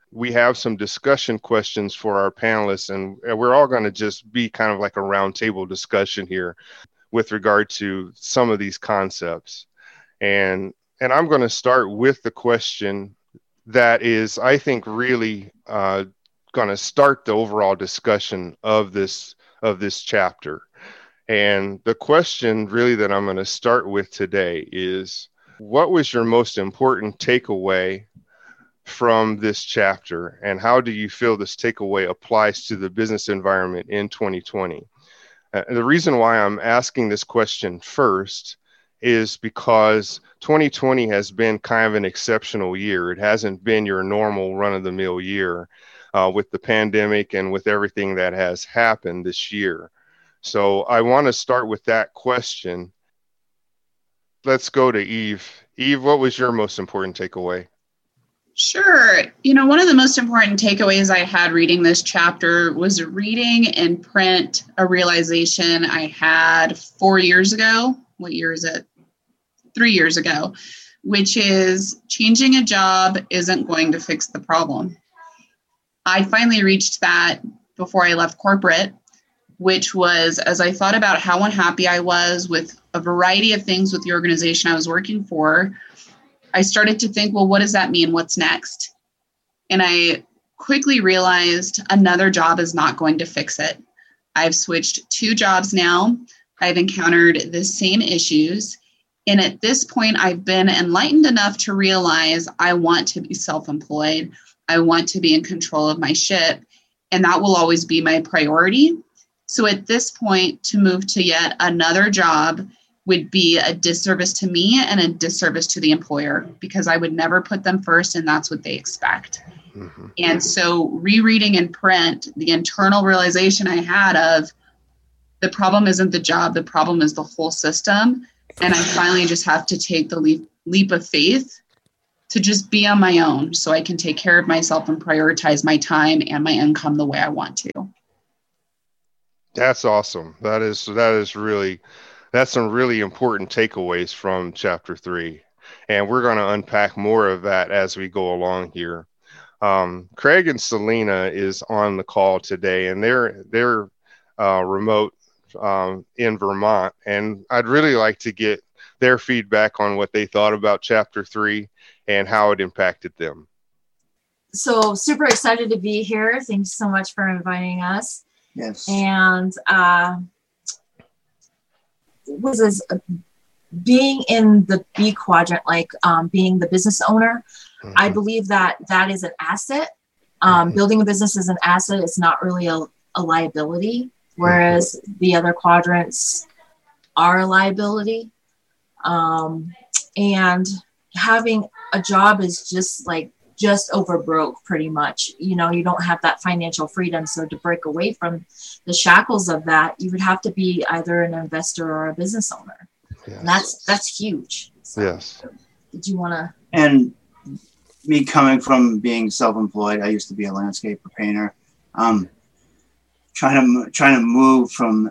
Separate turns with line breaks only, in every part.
We have some discussion questions for our panelists, and we're all going to just be kind of like a roundtable discussion here with regard to some of these concepts. And I'm going to start with the question that is, I think, really going to start the overall discussion of this chapter. And the question really that I'm going to start with today is, what was your most important takeaway from this chapter, and how do you feel this takeaway applies to the business environment in 2020? The reason why I'm asking this question first is because 2020 has been kind of an exceptional year. It hasn't been your normal run-of-the-mill year with the pandemic and with everything that has happened this year. So I want to start with that question. Let's go to Eve. Eve, what was your most important takeaway?
Sure. One of the most important takeaways I had reading this chapter was reading in print a realization I had 4 years ago. What year is it? 3 years ago, which is changing a job isn't going to fix the problem. I finally reached that before I left corporate, which was as I thought about how unhappy I was with a variety of things with the organization I was working for. I started to think, well, what does that mean? What's next? And I quickly realized another job is not going to fix it. I've switched 2 jobs now. I've encountered the same issues. And at this point, I've been enlightened enough to realize I want to be self-employed. I want to be in control of my ship. And that will always be my priority. So at this point, to move to yet another job would be a disservice to me and a disservice to the employer, because I would never put them first, and that's what they expect. Mm-hmm. And so rereading in print, the internal realization I had of the problem isn't the job, the problem is the whole system. And I finally just have to take the leap of faith to just be on my own so I can take care of myself and prioritize my time and my income the way I want to.
That's awesome. That's some really important takeaways from chapter 3. And we're going to unpack more of that as we go along here. Craig and Selena is on the call today, and they're remote in Vermont. And I'd really like to get their feedback on what they thought about chapter 3 and how it impacted them.
So super excited to be here. Thanks so much for inviting us.
Yes.
And being in the B quadrant, being the business owner, mm-hmm. I believe that is an asset. Building a business is an asset. It's not really a liability, whereas mm-hmm. the other quadrants are a liability. And having a job is just over broke pretty much. You don't have that financial freedom. So to break away from the shackles of that, you would have to be either an investor or a business owner. Yes. And that's huge. So,
yes.
Did you want to?
And me coming from being self-employed, I used to be a landscaper painter. Trying to move from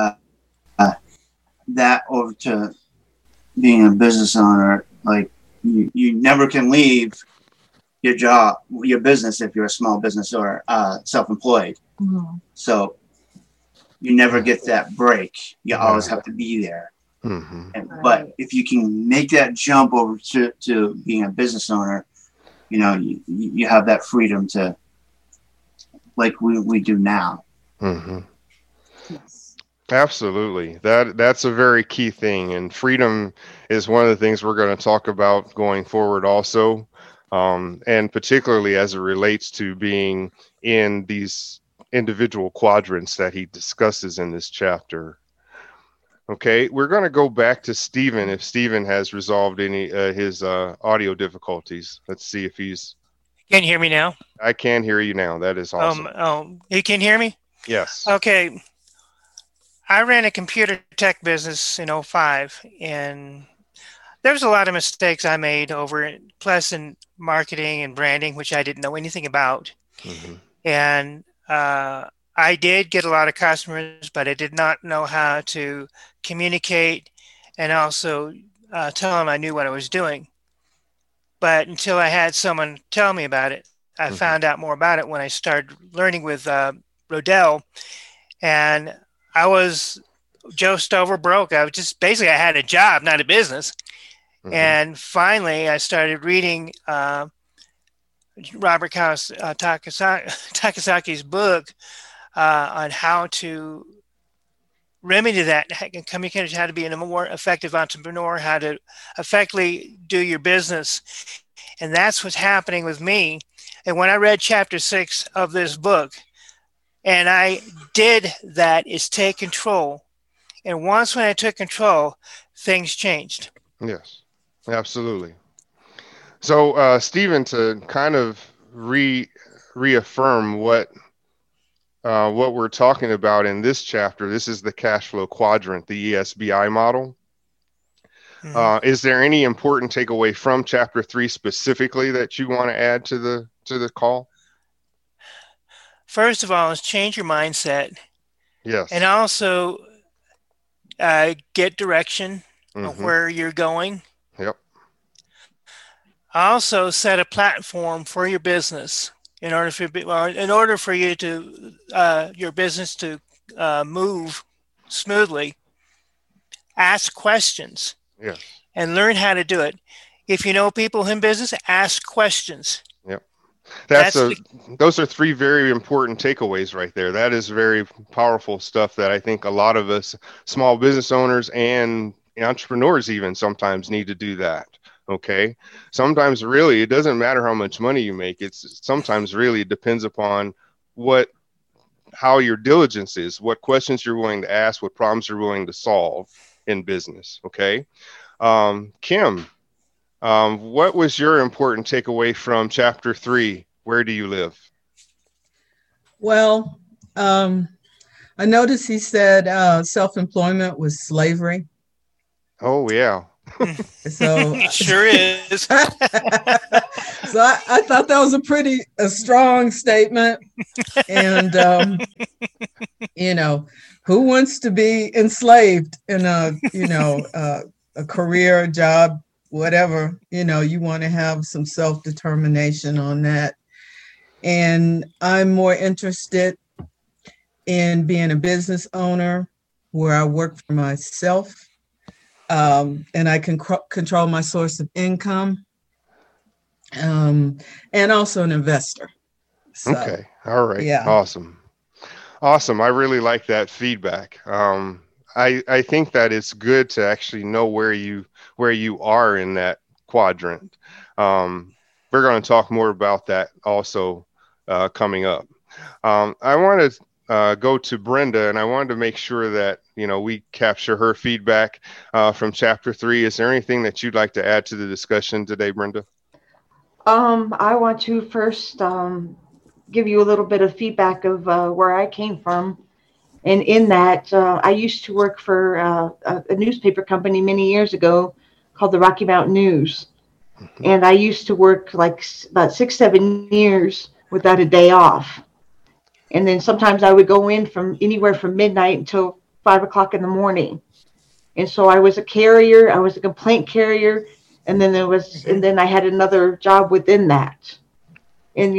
that over to being a business owner, you never can leave your job, your business, if you're a small business or self-employed. Mm-hmm. So you never get that break. You always have to be there. Mm-hmm. But if you can make that jump over to being a business owner, you have that freedom to, like we do now.
Mm-hmm. Yes. Absolutely. That's a very key thing. And freedom is one of the things we're going to talk about going forward also. And particularly as it relates to being in these individual quadrants that he discusses in this chapter. Okay, we're going to go back to Stephen if Stephen has resolved any his audio difficulties. Let's see if he's...
Can you hear me now?
I can hear you now. That is awesome.
You can hear me?
Yes.
Okay. I ran a computer tech business in 2005, and there was a lot of mistakes I made plus in marketing and branding, which I didn't know anything about. Mm-hmm. And I did get a lot of customers, but I did not know how to communicate and also tell them I knew what I was doing. But until I had someone tell me about it, I found out more about it when I started learning with Rodell, and I was just over broke. I was just basically, I had a job, not a business. And finally, I started reading Robert Takisaki's book on how to remedy that, communicate, how to be a more effective entrepreneur, how to effectively do your business. And that's what's happening with me. And when I read chapter 6 of this book, and I did that, is take control. And once when I took control, things changed.
Yes, absolutely. So, Stephen, to kind of reaffirm what we're talking about in this chapter, this is the cash flow quadrant, the ESBI model. Is there any important takeaway from chapter 3 specifically that you want to add to the call?
First of all, is change your mindset.
Yes.
And also get direction of where you're going.
Yep.
Also set a platform for your business in order for you to your business to move smoothly. Ask questions.
Yes.
And learn how to do it. If you know people in business, ask questions.
Yep. Those are 3 very important takeaways right there. That is very powerful stuff that I think a lot of us small business owners and entrepreneurs even sometimes need to do that. Okay. Sometimes really, it doesn't matter how much money you make. It's sometimes really it depends upon how your diligence is, what questions you're willing to ask, what problems you're willing to solve in business. Okay. Kim, what was your important takeaway from chapter 3? Where do you live?
Well, I noticed he said self-employment was slavery.
Oh, yeah.
So
it sure is.
So I thought that was a strong statement. And, who wants to be enslaved in a career, job, whatever, you want to have some self-determination on that. And I'm more interested in being a business owner where I work for myself. And I can control my source of income, and also an investor. So,
okay. All right.
Yeah.
Awesome. I really like that feedback. I think that it's good to actually know where you are in that quadrant. We're going to talk more about that also coming up. I want to go to Brenda, and I wanted to make sure that we capture her feedback from chapter 3. Is there anything that you'd like to add to the discussion today, Brenda?
I want to first give you a little bit of feedback of where I came from. And in that, I used to work for a newspaper company many years ago called the Rocky Mountain News. And I used to work like about 6-7 years without a day off. And then sometimes I would go in from anywhere from midnight until 5 o'clock in the morning. And so I was a carrier. I was a complaint carrier. And then I had another job within that. And,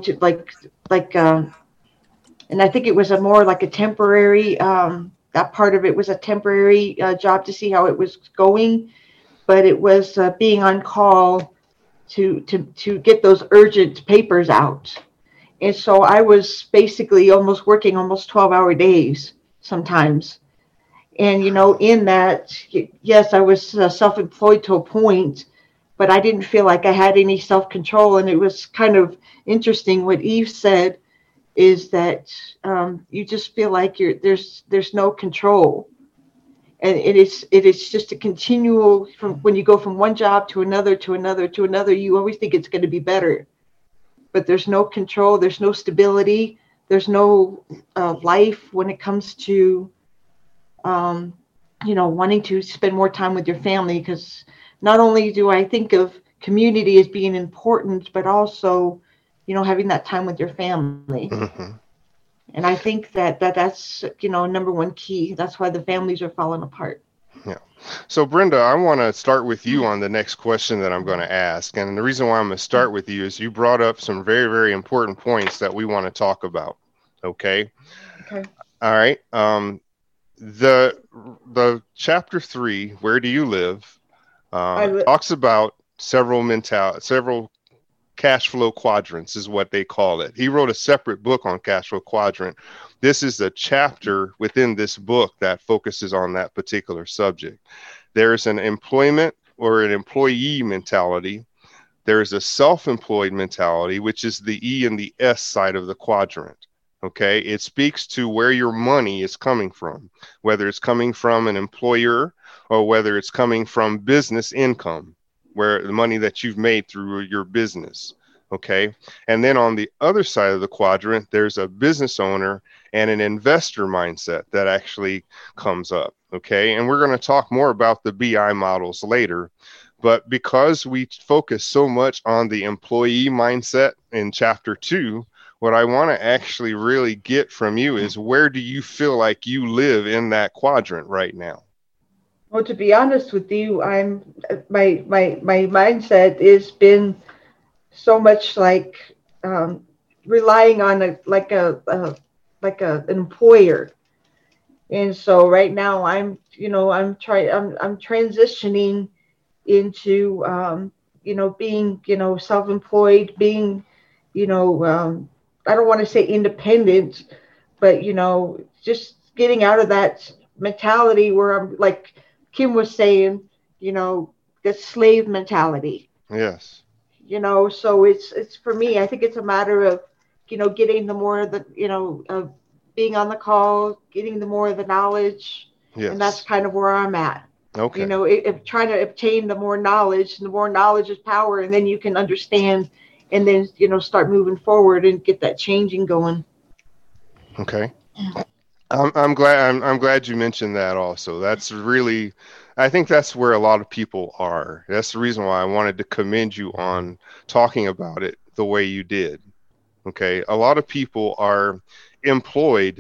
and I think it was more like a temporary, that part of it was a temporary job to see how it was going. But it was being on call to get those urgent papers out. And so I was basically working almost 12-hour days sometimes. And, in that, yes, I was self-employed to a point, but I didn't feel like I had any self-control. And it was kind of interesting what Eve said is that you just feel like there's no control. And it is just a continual, from when you go from one job to another, you always think it's going to be better. But there's no control, there's no stability, there's no life when it comes to, wanting to spend more time with your family. Because not only do I think of community as being important, but also, having that time with your family. Mm-hmm. And I think that's, number one key. That's why the families are falling apart.
Yeah. So Brenda, I want to start with you on the next question that I'm going to ask. And the reason why I'm going to start with you is you brought up some very, very important points that we want to talk about. Okay.
Okay.
All right. The chapter 3, Where Do You Live? Talks about several cash flow quadrants is what they call it. He wrote a separate book on cash flow quadrant. This is a chapter within this book that focuses on that particular subject. There's an employment or an employee mentality. There's a self-employed mentality, which is the E and the S side of the quadrant. Okay. It speaks to where your money is coming from, whether it's coming from an employer or whether it's coming from business income, where the money that you've made through your business. Okay. And then on the other side of the quadrant, there's a business owner and an investor mindset that actually comes up. Okay. And we're going to talk more about the BI models later. But because we focus so much on the employee mindset in chapter 2, what I want to actually really get from you is, where do you feel like you live in that quadrant right now?
Well, to be honest with you, my mindset has been so much like relying on an employer, and so right now I'm transitioning into being self-employed, being I don't want to say independent, but just getting out of that mentality where I'm like Kim was saying, the slave mentality.
Yes.
So it's for me, I think it's a matter of, getting the more of the, being on the call, getting the more of the knowledge.
Yes.
And that's kind of where I'm at.
Okay.
Trying to obtain the more knowledge, and the more knowledge is power. And then you can understand, and then, start moving forward and get that changing going.
Okay. I'm glad you mentioned that also. That's really, I think that's where a lot of people are. That's the reason why I wanted to commend you on talking about it the way you did. Okay. A lot of people are employed